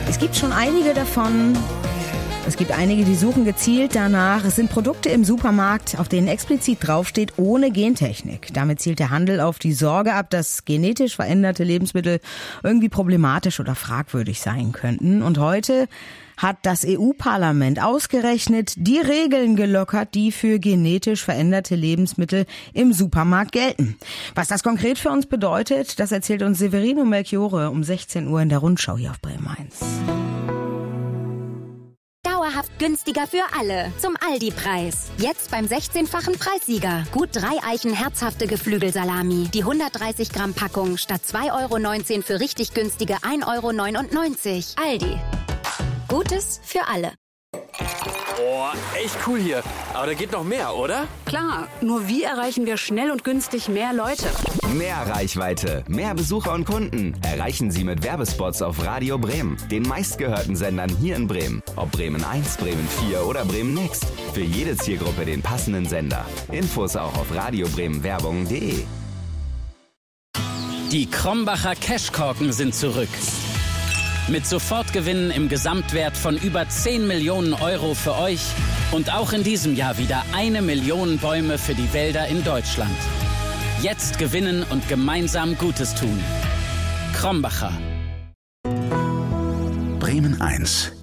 Es gibt schon einige davon. Es gibt einige, die suchen gezielt danach. Es sind Produkte im Supermarkt, auf denen explizit draufsteht, ohne Gentechnik. Damit zielt der Handel auf die Sorge ab, dass genetisch veränderte Lebensmittel irgendwie problematisch oder fragwürdig sein könnten. Und heute hat das EU-Parlament ausgerechnet die Regeln gelockert, die für genetisch veränderte Lebensmittel im Supermarkt gelten. Was das konkret für uns bedeutet, das erzählt uns Severino Melchiorre um 16 Uhr in der Rundschau hier auf Bremen 1. Dauerhaft günstiger für alle. Zum Aldi-Preis. Jetzt beim 16-fachen Preissieger. Gut 3 Eichen herzhafte Geflügelsalami. Die 130 Gramm Packung statt 2,19 € für richtig günstige 1,99 €. Aldi. Gutes für alle. Boah, echt cool hier. Aber da geht noch mehr, oder? Klar, nur wie erreichen wir schnell und günstig mehr Leute? Mehr Reichweite, mehr Besucher und Kunden erreichen Sie mit Werbespots auf Radio Bremen, den meistgehörten Sendern hier in Bremen. Ob Bremen 1, Bremen 4 oder Bremen Next. Für jede Zielgruppe den passenden Sender. Infos auch auf radiobremenwerbung.de. Die Krombacher Cashkorken sind zurück. Mit Sofortgewinnen im Gesamtwert von über 10 Millionen € für euch und auch in diesem Jahr wieder 1 Million Bäume für die Wälder in Deutschland. Jetzt gewinnen und gemeinsam Gutes tun. Krombacher. Bremen 1.